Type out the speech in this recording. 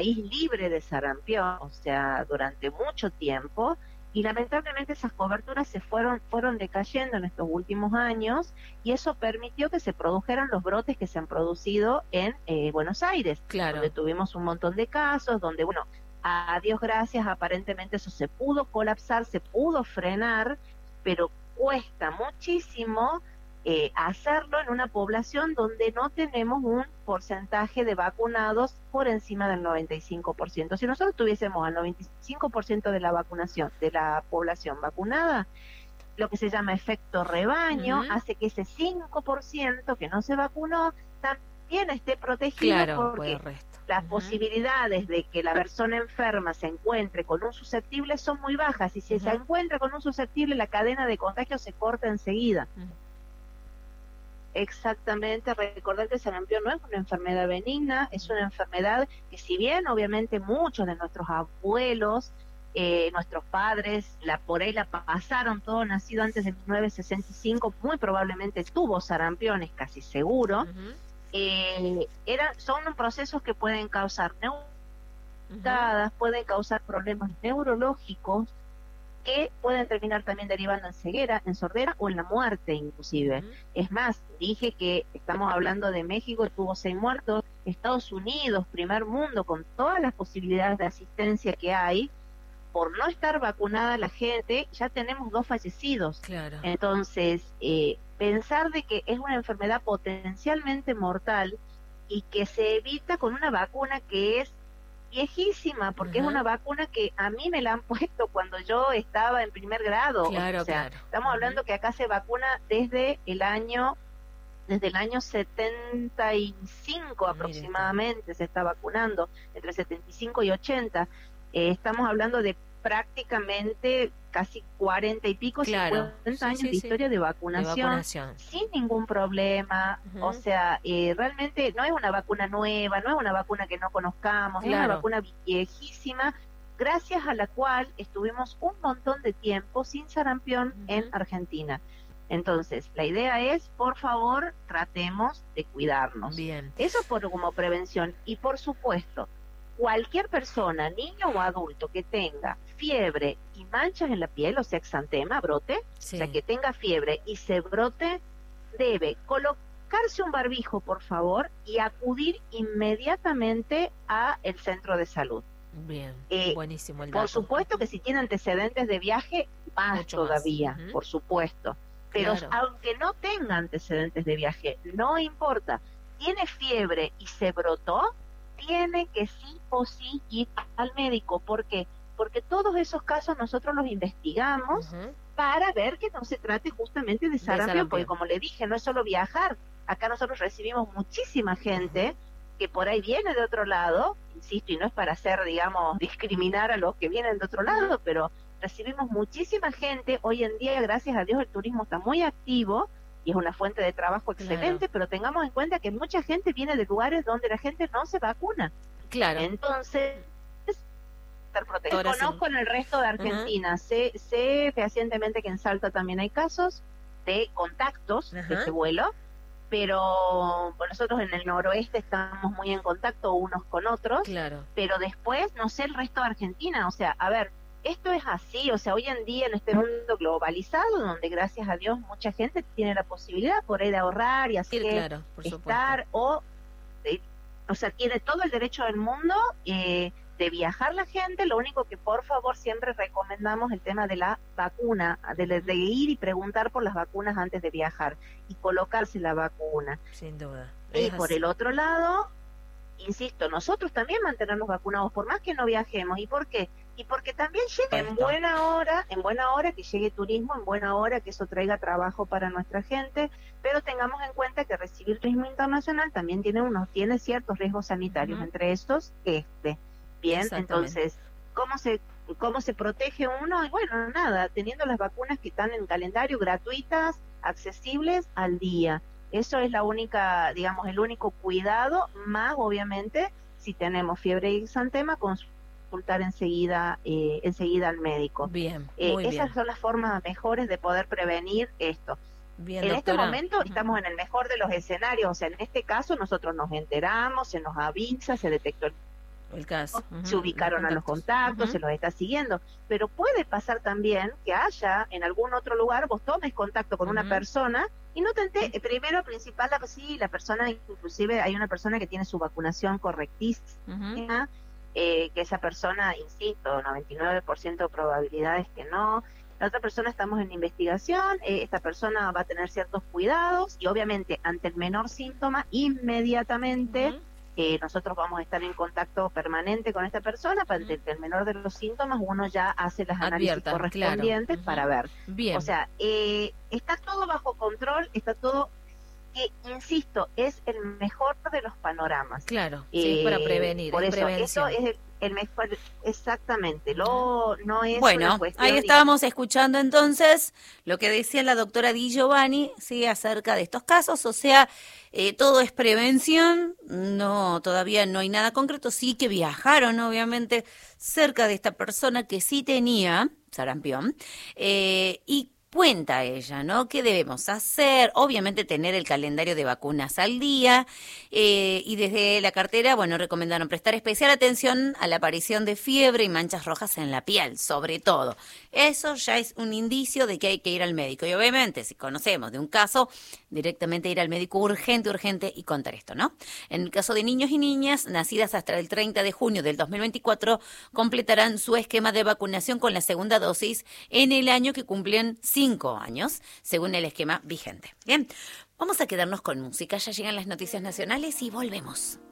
libre de sarampión, o sea, durante mucho tiempo, y lamentablemente esas coberturas fueron decayendo en estos últimos años, y eso permitió que se produjeran los brotes que se han producido en Buenos Aires, Claro. donde tuvimos un montón de casos, donde, bueno, a Dios gracias, aparentemente eso se pudo colapsar, se pudo frenar, pero cuesta muchísimo hacerlo en una población donde no tenemos un porcentaje de vacunados por encima del 95%. Si nosotros tuviésemos al 95% de la vacunación, de la población vacunada, lo que se llama efecto rebaño, hace que ese 5% que no se vacunó también esté protegido, claro, porque por el resto. las posibilidades de que la persona enferma se encuentre con un susceptible son muy bajas, y si se encuentra con un susceptible, la cadena de contagio se corta enseguida. Exactamente, recordar que el sarampión no es una enfermedad benigna, es una enfermedad que, si bien obviamente muchos de nuestros abuelos, nuestros padres, por ahí la pasaron, todo nacido antes de 1965, muy probablemente tuvo sarampión, es casi seguro. Son procesos que pueden causar pueden causar problemas neurológicos, que pueden terminar también derivando en ceguera, en sordera o en la muerte inclusive. Es más, dije que estamos hablando de México, tuvo 6 muertos, Estados Unidos, primer mundo, con todas las posibilidades de asistencia que hay, por no estar vacunada la gente, ya tenemos 2 fallecidos. Claro. Entonces, pensar de que es una enfermedad potencialmente mortal y que se evita con una vacuna que es viejísima, porque es una vacuna que a mí me la han puesto cuando yo estaba en primer grado. Claro, o sea, claro. Estamos hablando que acá se vacuna desde el año 75 aproximadamente, se está vacunando, entre 75 y 80. Estamos hablando de prácticamente casi 40 y pico, 50 años de historia de vacunación, sin ningún problema. O sea, realmente no es una vacuna nueva, no es una vacuna que no conozcamos, es una vacuna viejísima, gracias a la cual estuvimos un montón de tiempo sin sarampión en Argentina. Entonces, la idea es, por favor, tratemos de cuidarnos. Bien. Eso como prevención. Y por supuesto, cualquier persona, niño o adulto, que tenga fiebre y manchas en la piel, o sea, exantema, brote, o sea, que tenga fiebre y se brote, debe colocarse un barbijo, por favor, y acudir inmediatamente a el centro de salud. Bien, buenísimo el dato. Por supuesto que si tiene antecedentes de viaje, más todavía, por supuesto. Pero aunque no tenga antecedentes de viaje, no importa, tiene fiebre y se brotó, tiene que sí o sí ir al médico. ¿Por qué? Porque todos esos casos nosotros los investigamos para ver que no se trate justamente de sarampión, porque como le dije, no es solo viajar. Acá nosotros recibimos muchísima gente que por ahí viene de otro lado, insisto, y no es para hacer, digamos, discriminar a los que vienen de otro lado, pero recibimos muchísima gente. Hoy en día, gracias a Dios, el turismo está muy activo y es una fuente de trabajo excelente, pero tengamos en cuenta que mucha gente viene de lugares donde la gente no se vacuna. Entonces, estar protegido. Conozco en el resto de Argentina, sé fehacientemente que en Salta también hay casos de contactos de este vuelo, pero nosotros en el noroeste estamos muy en contacto unos con otros, pero después no sé el resto de Argentina. O sea, a ver, esto es así, o sea, hoy en día en este mundo globalizado, donde gracias a Dios mucha gente tiene la posibilidad por ahí de ahorrar y así estar, o sea, tiene todo el derecho del mundo de viajar la gente. Lo único que por favor siempre recomendamos el tema de la vacuna, de ir y preguntar por las vacunas antes de viajar y colocarse la vacuna. Sin duda. Y por el otro lado, insisto, nosotros también mantenernos vacunados por más que no viajemos. ¿Y por qué? Y porque también llega en buena hora que llegue turismo, en buena hora que eso traiga trabajo para nuestra gente, pero tengamos en cuenta que recibir turismo internacional también tiene ciertos riesgos sanitarios, entre estos Bien, entonces, ¿cómo se protege uno? Y bueno, nada, teniendo las vacunas que están en calendario, gratuitas, accesibles al día. Eso es la única, digamos, el único cuidado, más obviamente, si tenemos fiebre y exantema, consultar enseguida al médico. Bien, esas son las formas mejores de poder prevenir esto. Bien, en doctora. este momento estamos en el mejor de los escenarios, o sea, en este caso nosotros nos enteramos, se nos avisa, se detectó el el caso. Se ubicaron a los contactos, se los está siguiendo, pero puede pasar también que haya en algún otro lugar, vos tomes contacto con una persona y no te enteres. Primero, principal, sí, la persona, inclusive hay una persona que tiene su vacunación correctísima, que esa persona, insisto, 99% de probabilidades que no. La otra persona estamos en investigación, esta persona va a tener ciertos cuidados y obviamente ante el menor síntoma, inmediatamente nosotros vamos a estar en contacto permanente con esta persona para ante el menor de los síntomas uno ya hace las análisis correspondientes para ver. Bien. O sea, está todo bajo control, está todo, que insisto, es el mejor de los panoramas. Claro, sí, para prevenir. Por eso, eso es el mejor, exactamente, no es una cuestión. Ahí estábamos escuchando entonces lo que decía la doctora Di Giovanni, sí, acerca de estos casos, o sea, todo es prevención, no, todavía no hay nada concreto, sí que viajaron obviamente cerca de esta persona que sí tenía sarampión, y cuenta ella, ¿no? ¿Qué debemos hacer? Obviamente tener el calendario de vacunas al día, y desde la cartera, bueno, recomendaron prestar especial atención a la aparición de fiebre y manchas rojas en la piel, sobre todo. Eso ya es un indicio de que hay que ir al médico. Y obviamente, si conocemos de un caso, directamente ir al médico urgente y contar esto, ¿no? En el caso de niños y niñas nacidas hasta el 30 de junio del 2024, completarán su esquema de vacunación con la segunda dosis en el año que cumplen 5 años, según el esquema vigente. Bien, vamos a quedarnos con música, ya llegan las noticias nacionales y volvemos.